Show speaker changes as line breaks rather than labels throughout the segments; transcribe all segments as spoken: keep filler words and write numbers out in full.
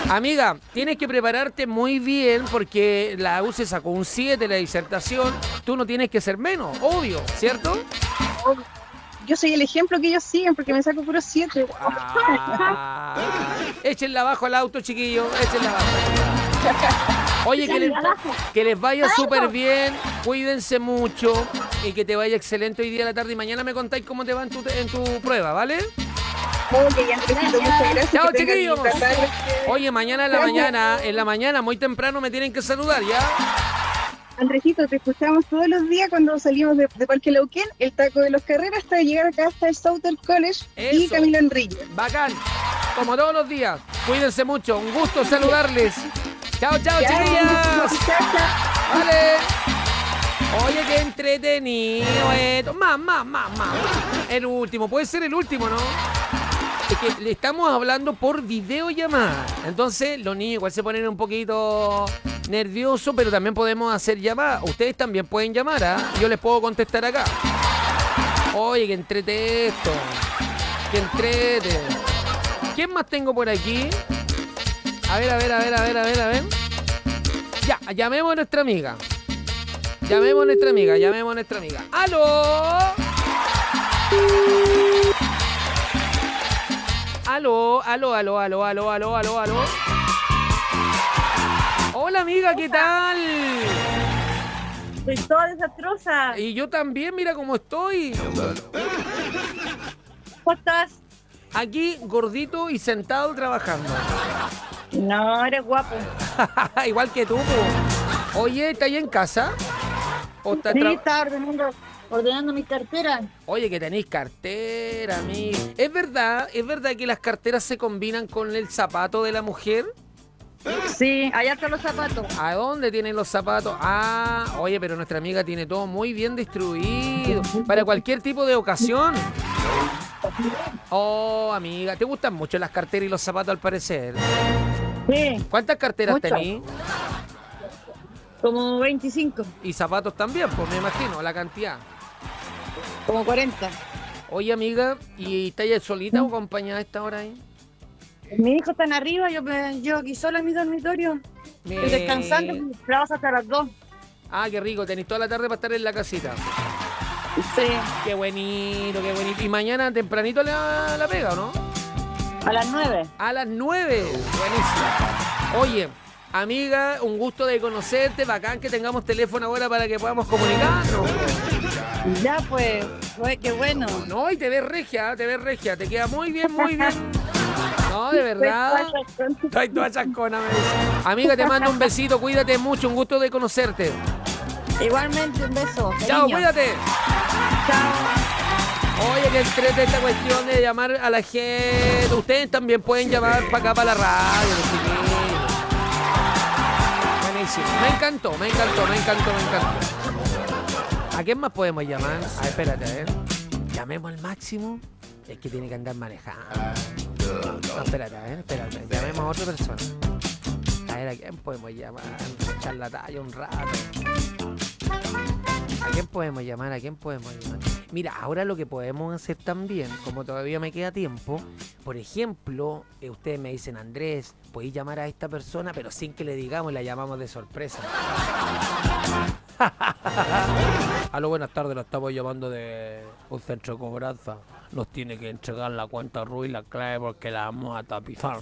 Amiga, tienes que prepararte muy bien porque la U se sacó un siete en la disertación. Tú no tienes que ser menos, obvio, ¿cierto?
Yo soy el ejemplo que ellos siguen porque me saco puro siete.
Ah, échenla abajo al auto, chiquillos. Échenla abajo. Oye, que les, que les vaya súper bien. Cuídense mucho y que te vaya excelente hoy día a la tarde. Y mañana me contáis cómo te va en tu, en tu prueba, ¿vale?
Ok, Andresito, muchas gracias.
Chao,
que tengan
chiquillos.
linda tarde.
Oye, mañana en la mañana, en la mañana, muy temprano, me tienen que saludar, ¿ya?
Andresito, te escuchamos todos los días cuando salimos de, de Parque Lauquén, el taco de los Carreras, hasta llegar acá hasta el Southern College y
Eso.
Camilo Enrique.
Bacán. Como todos los días. Cuídense mucho. Un gusto saludarles. Chao, chao,
Ya,
chiquillas.
chao, chao.
Vale. Oye, qué entretenido esto. Más, más, más, más. El último. Puede ser el último, ¿no? Es que le estamos hablando por videollamada. Entonces, los niños igual se ponen un poquito nerviosos, pero también podemos hacer llamadas. Ustedes también pueden llamar, ¿ah? Yo les puedo contestar acá. Oye, que entrete esto. Que entrete. ¿Quién más tengo por aquí? A ver, a ver, a ver, a ver, a ver, a ver. Ya, llamemos a nuestra amiga. Llamemos a nuestra amiga, llamemos a nuestra amiga. ¡Aló! Aló, aló, aló, aló, aló, aló, aló, aló. Hola amiga, ¿qué tal?
Soy toda desastrosa.
Y yo también, mira cómo estoy.
¿Cómo estás?
Aquí, gordito y sentado trabajando.
No, eres guapo.
Igual que tú, po. Oye, ¿estás ahí en casa? ¿O estás
Sí,
tra-
estaba ordenando, ordenando mi cartera.
Oye, que tenéis cartera, amigo. ¿Es verdad, es verdad que las carteras se combinan con el zapato de la mujer?
Sí, allá están los zapatos.
¿A dónde tienen los zapatos? Ah, oye, pero nuestra amiga tiene todo muy bien distribuido. Para cualquier tipo de ocasión. Oh, amiga, ¿te gustan mucho las carteras y los zapatos al parecer?
Sí,
¿Cuántas carteras
mucho.
tenís?
Como veinticinco,
Y zapatos también, pues me imagino, la cantidad.
como cuarenta.
Oye, amiga, ¿y estás solita o acompañada a esta hora ahí?
Mis hijos están arriba, yo, me, yo aquí sola en mi dormitorio.
Me-
Estoy descansando, trabajo hasta las dos.
Ah, qué rico, tenéis toda la tarde para estar en la casita.
Sí,
Qué bonito, qué bonito. ¿Y mañana tempranito la, la pega o no?
a las nueve.
A las nueve. Buenísimo. Oye, amiga, un gusto de conocerte. Bacán que tengamos teléfono ahora para que podamos comunicarnos.
Ya pues, pues, qué bueno.
No, y te ves regia, te ves regia. Te queda muy bien, muy bien. No, de verdad. Estoy toda chascona, me dice. Amiga, te mando un besito. Cuídate mucho. Un gusto de conocerte.
Igualmente, un beso.
Chao,
cariño.
cuídate.
Chao.
Oye, que entrete esta cuestión de llamar a la gente. Ustedes también pueden llamar para acá, para la radio. Chiquillos. Buenísimo. Me encantó, me encantó, me encantó, me encantó. ¿A quién más podemos llamar? A ver, espérate, a ver. Llamemos al máximo. Es que tiene que andar manejando. No, espérate, a ver, espérate. Llamemos a otra persona. A ver, ¿a quién podemos llamar? Echar la talla un rato. ¿A quién podemos llamar? ¿A quién podemos llamar? Mira, ahora lo que podemos hacer también, como todavía me queda tiempo, por ejemplo, eh, ustedes me dicen, Andrés, podéis llamar a esta persona, pero sin que le digamos y la llamamos de sorpresa. Aló, buenas tardes, lo estamos llamando de un centro de cobranza. Nos tiene que entregar la cuenta R U y la clave porque la vamos a tapizar.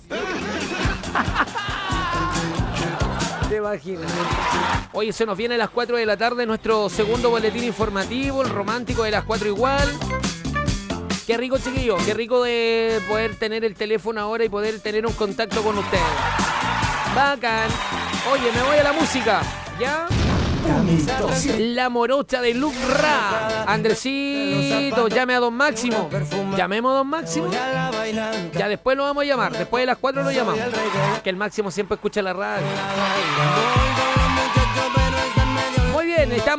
¿Te imaginas? Oye, se nos viene a las cuatro de la tarde nuestro segundo boletín informativo, el romántico de las cuatro igual. Qué rico, chiquillo, qué rico de poder tener el teléfono ahora y poder tener un contacto con ustedes. Bacán. Oye, me voy a la música, ¿ya? La morocha de Luke Ra. Andresito, llame a Don Máximo. Llamemos a Don Máximo. Ya después lo vamos a llamar. Después de las cuatro lo llamamos. Que el Máximo siempre escucha la radio.